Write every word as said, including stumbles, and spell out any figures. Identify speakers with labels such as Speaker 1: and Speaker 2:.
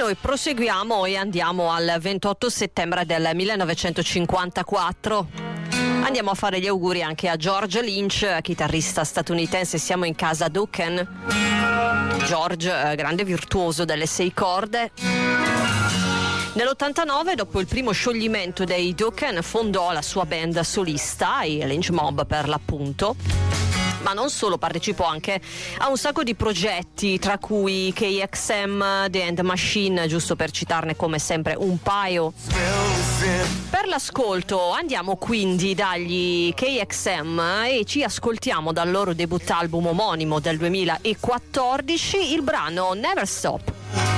Speaker 1: noi proseguiamo e andiamo al ventotto settembre del millenovecentocinquantaquattro. Andiamo a fare gli auguri anche a George Lynch, chitarrista statunitense. Siamo in casa Dokken. George, grande virtuoso delle sei corde. Nell'ottantanove, dopo il primo scioglimento dei Dokken, fondò la sua band solista, i Lynch Mob per l'appunto. Ma non solo, partecipò anche a un sacco di progetti, tra cui K X M, The End Machine, giusto per citarne come sempre un paio. Per l'ascolto andiamo quindi dagli K X M e ci ascoltiamo dal loro debutto album omonimo del duemilaquattordici il brano Never Stop.